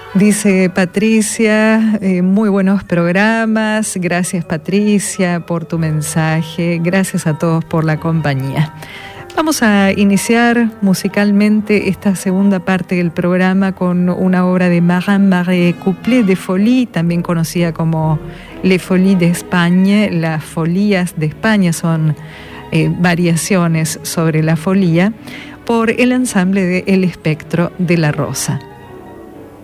Dice Patricia, muy buenos programas. Gracias, Patricia, por tu mensaje. Gracias a todos por la compañía. Vamos a iniciar musicalmente esta segunda parte del programa con una obra de Marie Couplets de Folie, también conocida como Les Folies d'Espagne. Las Folías de España son variaciones sobre la folía, por el ensamble de El Espectro de la Rosa.